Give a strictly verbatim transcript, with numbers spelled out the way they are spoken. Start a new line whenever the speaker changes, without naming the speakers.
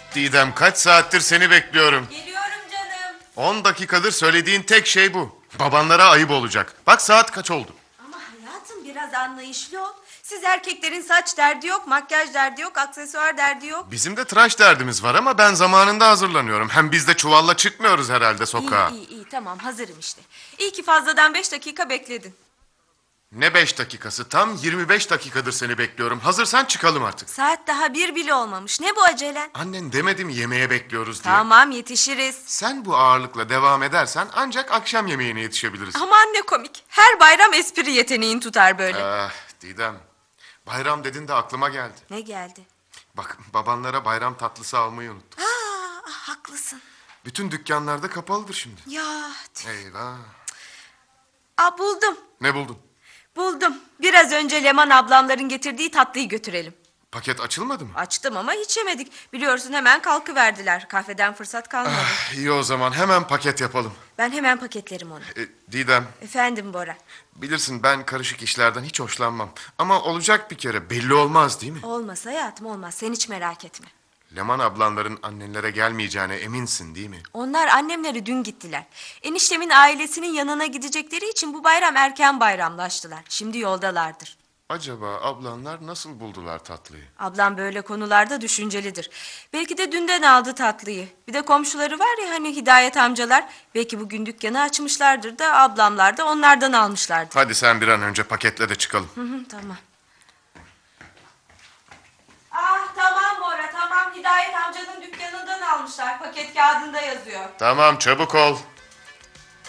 Didem, kaç saattir seni bekliyorum.
Geliyorum canım.
On dakikadır söylediğin tek şey bu. Babanlara ayıp olacak. Bak saat kaç oldu.
Ama hayatım biraz anlayışlı ol. Siz erkeklerin saç derdi yok, makyaj derdi yok, aksesuar derdi yok.
Bizim de tıraş derdimiz var ama ben zamanında hazırlanıyorum. Hem biz de çuvalla çıkmıyoruz herhalde sokağa.
İyi iyi iyi tamam hazırım işte. İyi ki fazladan beş dakika bekledin.
Ne beş dakikası? Tam yirmi beş dakikadır seni bekliyorum. Hazırsan çıkalım artık.
Saat daha bir bile olmamış. Ne bu acelen?
Annen demedi mi yemeğe bekliyoruz diye?
Tamam yetişiriz.
Sen bu ağırlıkla devam edersen ancak akşam yemeğine yetişebiliriz.
Aman ne komik. Her bayram espri yeteneğin tutar böyle.
Ah Didem. Bayram dedin de aklıma geldi.
Ne geldi?
Bak babanlara bayram tatlısı almayı unuttum.
Aa, ah, haklısın.
Bütün dükkanlarda kapalıdır şimdi.
Ya tüh.
Eyvah.
Aa, buldum.
Ne buldun?
Buldum. Biraz önce Leman ablamların getirdiği tatlıyı götürelim.
Paket açılmadı mı?
Açtım ama hiç yemedik. Biliyorsun hemen kalkıverdiler. Kahveden fırsat kalmadı.
Ah, iyi o zaman hemen paket yapalım.
Ben hemen paketlerim onu.
E, Didem,
Efendim Bora.
bilirsin ben karışık işlerden hiç hoşlanmam. Ama olacak bir kere, belli olmaz değil mi?
Olmaz hayatım olmaz. Sen hiç merak etme.
Leman ablanların annelere gelmeyeceğine eminsin değil mi?
Onlar annemleri dün gittiler. Eniştemin ailesinin yanına gidecekleri için bu bayram erken bayramlaştılar. Şimdi yoldalardır.
Acaba ablanlar nasıl buldular tatlıyı?
Ablam böyle konularda düşüncelidir. Belki de dünden aldı tatlıyı. Bir de komşuları var ya hani Hidayet amcalar. Belki bugün dükkanı açmışlardır da ablamlar da onlardan almışlardır.
Hadi sen bir an önce paketle de çıkalım.
Hı hı, tamam. Ah tamam Bora tamam. Hidayet amcanın dükkanından almışlar. Paket kağıdında yazıyor.
Tamam çabuk ol.